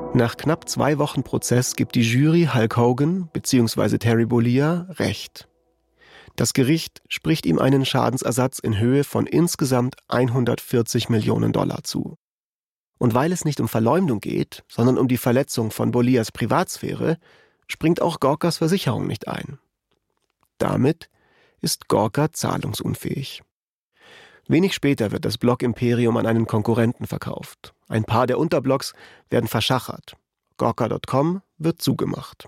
Nach knapp 2 Wochen Prozess gibt die Jury Hulk Hogan bzw. Terry Bollea Recht. Das Gericht spricht ihm einen Schadensersatz in Höhe von insgesamt $140 Millionen zu. Und weil es nicht um Verleumdung geht, sondern um die Verletzung von Bolleas Privatsphäre, springt auch Gawkers Versicherung nicht ein. Damit ist Gawker zahlungsunfähig. Wenig später wird das Blog-Imperium an einen Konkurrenten verkauft. Ein paar der Unterblogs werden verschachert. Gawker.com wird zugemacht.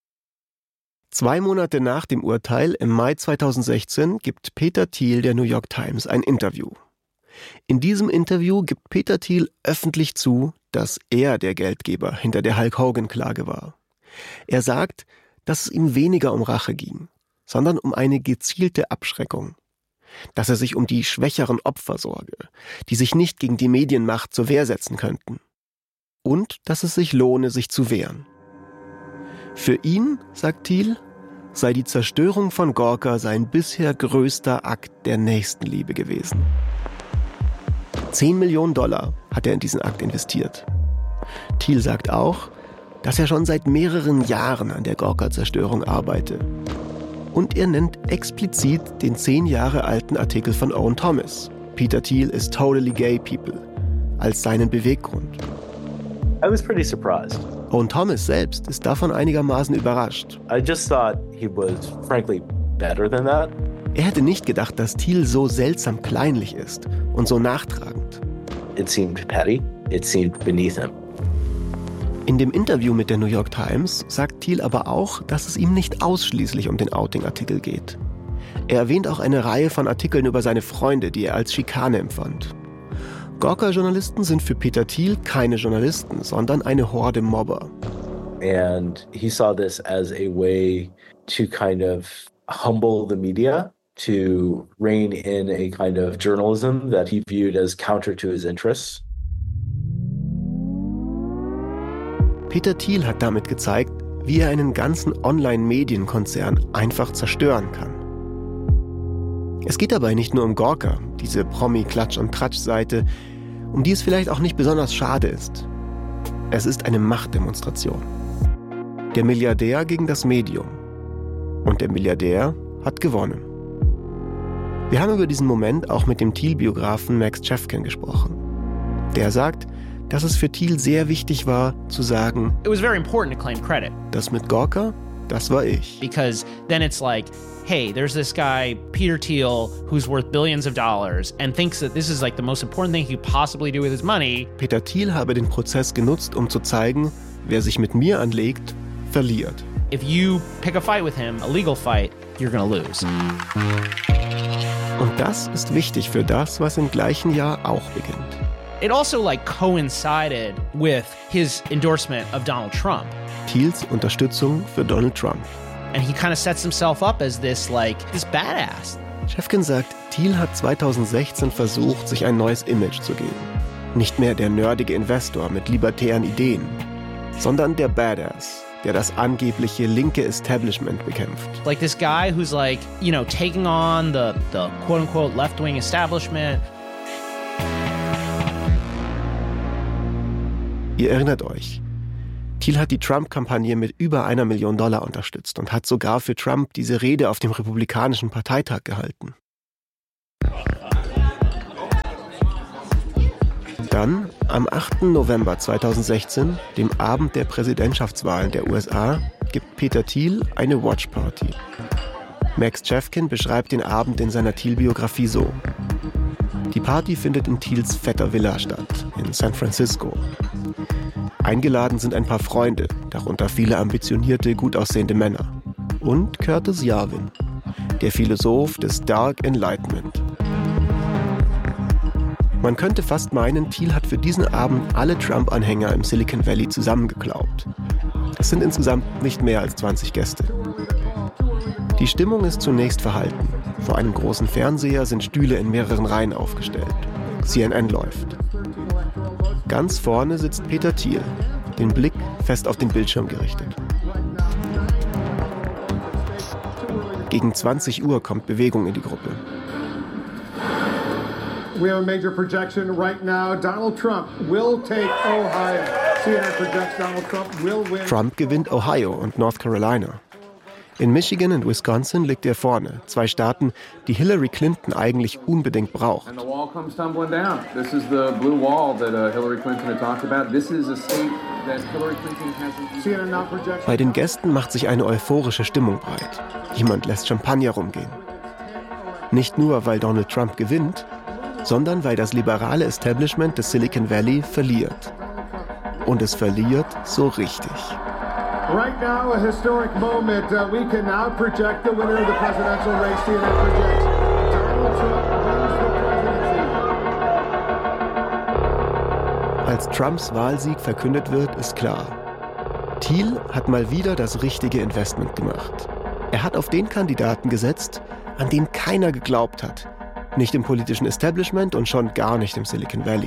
2 Monate nach dem Urteil, im Mai 2016, gibt Peter Thiel der New York Times ein Interview. In diesem Interview gibt Peter Thiel öffentlich zu, dass er der Geldgeber hinter der Hulk Hogan-Klage war. Er sagt, dass es ihm weniger um Rache ging, sondern um eine gezielte Abschreckung. Dass er sich um die schwächeren Opfer sorge, die sich nicht gegen die Medienmacht zur Wehr setzen könnten. Und dass es sich lohne, sich zu wehren. Für ihn, sagt Thiel, sei die Zerstörung von Gawker sein bisher größter Akt der Nächstenliebe gewesen. $10 Millionen hat er in diesen Akt investiert. Thiel sagt auch, dass er schon seit mehreren Jahren an der Gawker-Zerstörung arbeite. Und er nennt explizit den 10 Jahre alten Artikel von Owen Thomas, Peter Thiel is totally gay people, als seinen Beweggrund. I was pretty surprised. Owen Thomas selbst ist davon einigermaßen überrascht. I just thought he was frankly better than that. Er hätte nicht gedacht, dass Thiel so seltsam kleinlich ist und so nachtragend. It seemed petty. It seemed beneath him. In dem Interview mit der New York Times sagt Thiel aber auch, dass es ihm nicht ausschließlich um den Outing-Artikel geht. Er erwähnt auch eine Reihe von Artikeln über seine Freunde, die er als Schikane empfand. Gawker-Journalisten sind für Peter Thiel keine Journalisten, sondern eine Horde Mobber. And he saw this as a way to kind of humble the media, to rein in a kind of journalism that he viewed as counter to his interests. Peter Thiel hat damit gezeigt, wie er einen ganzen Online-Medienkonzern einfach zerstören kann. Es geht dabei nicht nur um Gawker, diese Promi-Klatsch- und Tratsch-Seite, um die es vielleicht auch nicht besonders schade ist. Es ist eine Machtdemonstration. Der Milliardär gegen das Medium. Und der Milliardär hat gewonnen. Wir haben über diesen Moment auch mit dem Thiel-Biografen Max Chefkin gesprochen. Der sagt, dass es für Thiel sehr wichtig war, zu sagen, it was very important to claim credit. Das mit Gawker, das war ich. Because then it's like, hey, there's this guy, Peter Thiel, who's worth billions of dollars and thinks that this is like the most important thing he could possibly do with his money. Peter Thiel habe den Prozess genutzt, um zu zeigen, wer sich mit mir anlegt, verliert. If you pick a fight with him, a legal fight, you're gonna lose. Und das ist wichtig für das, was im gleichen Jahr auch beginnt. It also coincided with his endorsement of Donald Trump. Thiels Unterstützung für Donald Trump. And he kind of sets himself up as this badass. Chefkin sagt, Thiel hat 2016 versucht, sich ein neues Image zu geben. Nicht mehr der nerdige Investor mit libertären Ideen, sondern der Badass, der das angebliche linke Establishment bekämpft. Like this guy who's taking on the quote-unquote left-wing establishment. Ihr erinnert euch, Thiel hat die Trump-Kampagne mit über $1 Million unterstützt und hat sogar für Trump diese Rede auf dem Republikanischen Parteitag gehalten. Dann, am 8. November 2016, dem Abend der Präsidentschaftswahlen der USA, gibt Peter Thiel eine Watchparty. Max Chefkin beschreibt den Abend in seiner Thiel-Biografie so. Die Party findet in Thiels fetter Villa statt, in San Francisco. Eingeladen sind ein paar Freunde, darunter viele ambitionierte, gut aussehende Männer. Und Curtis Yarvin, der Philosoph des Dark Enlightenment. Man könnte fast meinen, Thiel hat für diesen Abend alle Trump-Anhänger im Silicon Valley zusammengeklaubt. Das sind insgesamt nicht mehr als 20 Gäste. Die Stimmung ist zunächst verhalten. Vor einem großen Fernseher sind Stühle in mehreren Reihen aufgestellt. CNN läuft. Ganz vorne sitzt Peter Thiel, den Blick fest auf den Bildschirm gerichtet. Gegen 20 Uhr kommt Bewegung in die Gruppe. We have a major projection right now. Donald Trump will take Ohio. Trump gewinnt Ohio und North Carolina. In Michigan und Wisconsin liegt er vorne, 2 Staaten, die Hillary Clinton eigentlich unbedingt braucht. Bei den Gästen macht sich eine euphorische Stimmung breit. Jemand lässt Champagner rumgehen. Nicht nur, weil Donald Trump gewinnt, sondern weil das liberale Establishment des Silicon Valley verliert. Und es verliert so richtig. Right now, a historic moment. We can now project the winner of the presidential race. CNN projects Donald Trump wins the presidency. Als Trumps Wahlsieg verkündet wird, ist klar: Thiel hat mal wieder das richtige Investment gemacht. Er hat auf den Kandidaten gesetzt, an den keiner geglaubt hat. Nicht im politischen Establishment und schon gar nicht im Silicon Valley.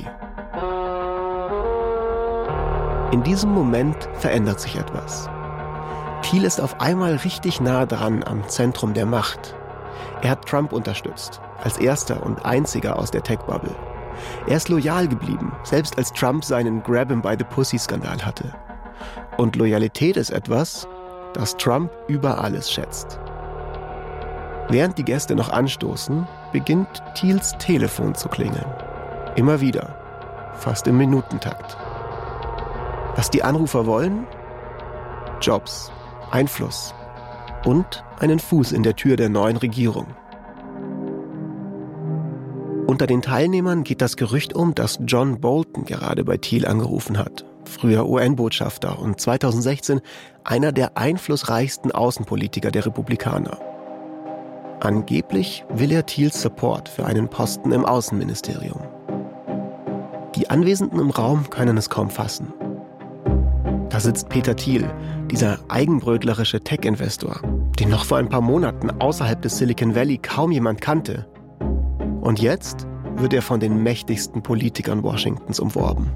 In diesem Moment verändert sich etwas. Thiel ist auf einmal richtig nah dran am Zentrum der Macht. Er hat Trump unterstützt, als erster und einziger aus der Tech-Bubble. Er ist loyal geblieben, selbst als Trump seinen Grab-him-by-the-Pussy-Skandal hatte. Und Loyalität ist etwas, das Trump über alles schätzt. Während die Gäste noch anstoßen, beginnt Thiels Telefon zu klingeln. Immer wieder, fast im Minutentakt. Was die Anrufer wollen? Jobs, Einfluss und einen Fuß in der Tür der neuen Regierung. Unter den Teilnehmern geht das Gerücht um, dass John Bolton gerade bei Thiel angerufen hat, früher UN-Botschafter und 2016 einer der einflussreichsten Außenpolitiker der Republikaner. Angeblich will er Thiels Support für einen Posten im Außenministerium. Die Anwesenden im Raum können es kaum fassen. Da sitzt Peter Thiel, dieser eigenbrötlerische Tech-Investor, den noch vor ein paar Monaten außerhalb des Silicon Valley kaum jemand kannte. Und jetzt wird er von den mächtigsten Politikern Washingtons umworben.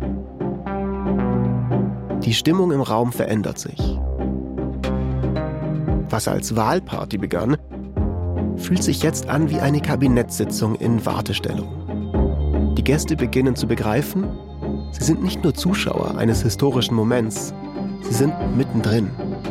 Die Stimmung im Raum verändert sich. Was als Wahlparty begann, fühlt sich jetzt an wie eine Kabinettssitzung in Wartestellung. Die Gäste beginnen zu begreifen, sie sind nicht nur Zuschauer eines historischen Moments, sie sind mittendrin.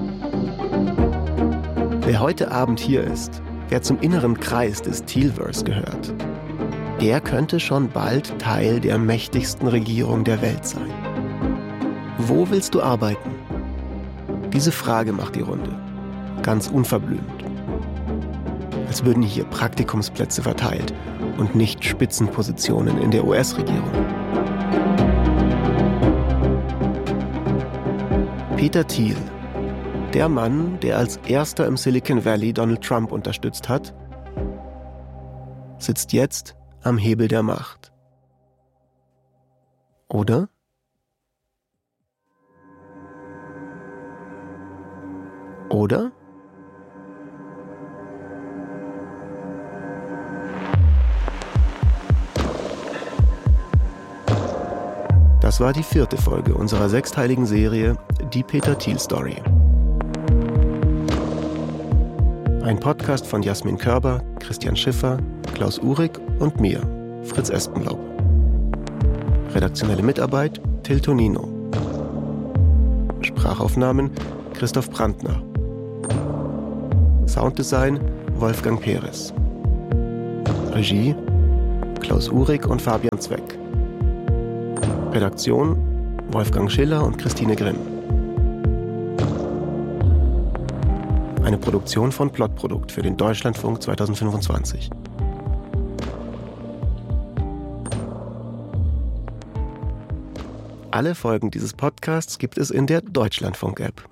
Wer heute Abend hier ist, wer zum inneren Kreis des Thielverse gehört, der könnte schon bald Teil der mächtigsten Regierung der Welt sein. Wo willst du arbeiten? Diese Frage macht die Runde, ganz unverblümt. Als würden hier Praktikumsplätze verteilt und nicht Spitzenpositionen in der US-Regierung. Peter Thiel, der Mann, der als erster im Silicon Valley Donald Trump unterstützt hat, sitzt jetzt am Hebel der Macht. Oder? Oder? Das war die 4. Folge unserer 6-teiligen Serie Die Peter Thiel Story. Ein Podcast von Jasmin Körber, Christian Schiffer, Klaus Uhrig und mir, Fritz Espenlaub. Redaktionelle Mitarbeit Till Tonino. Sprachaufnahmen Christoph Brandner. Sounddesign Wolfgang Perez. Regie Klaus Uhrig und Fabian Zweck. Redaktion Wolfgang Schiller und Christine Grimm. Eine Produktion von Plotprodukt für den Deutschlandfunk 2025. Alle Folgen dieses Podcasts gibt es in der Deutschlandfunk-App.